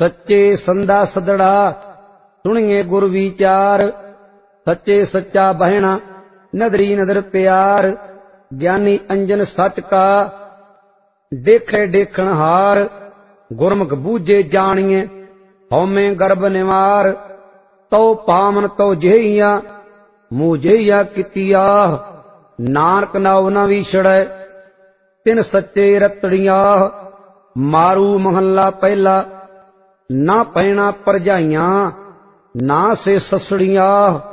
सच्चे संदा सदड़ा सुनिए गुर विचार। सच्चे सच्चा बहना नदरी नदर प्यार। ज्ञानी अंजन सच का देखे देखण हार। गुरमुख बूझे जानिए हौमे गर्भ निवार। तो पावन तो जेहिया मुँह जेहिया कितिया। नानक नाव न विछड़ै तिन सच्चे रतड़िया। मारू महला पहला ना पैना परजाइयां ना से ससड़िया।